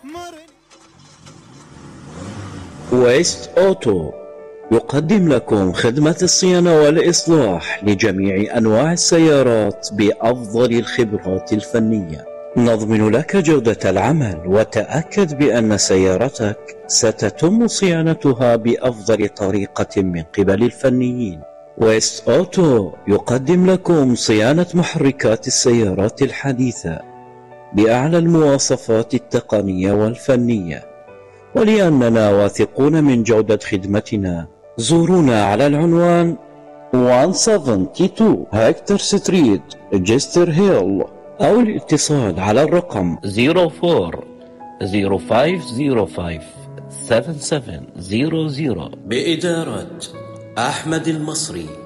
ويست أوتو يقدم لكم خدمة الصيانة والإصلاح لجميع أنواع السيارات بأفضل الخبرات الفنية. نضمن لك جودة العمل، وتأكد بأن سيارتك ستتم صيانتها بأفضل طريقة من قبل الفنيين. ويست أوتو يقدم لكم صيانة محركات السيارات الحديثة بأعلى المواصفات التقنية والفنية، ولأننا واثقون من جودة خدمتنا زورونا على العنوان 172 هكتور ستريت، جستر هيل، أو الاتصال على الرقم 04-0505-7700 بإدارة أحمد المصري.